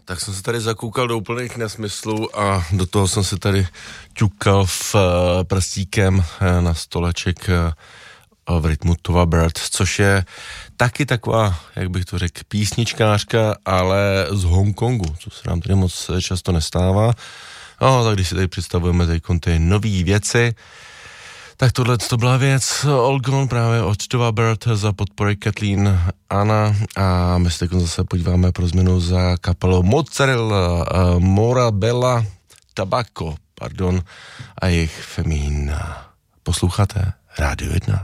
Tak jsem se tady zakoukal do úplných nesmyslů a do toho jsem se tady ťukal prstíkem na stoleček v rytmu Tova Bird, což je taky taková, jak bych to řekl, písničkářka, ale z Hongkongu, co se nám tady moc často nestává. No, tak když si tady představujeme ty nový věci, tak tohle to byla věc All Gone právě od Tova Bird za podpory Kathleen Anna a my se teď zase podíváme pro změnu za kapelou Mozzarella, Morabella Tobacco, a jejich Femina. Posloucháte Rádio 1.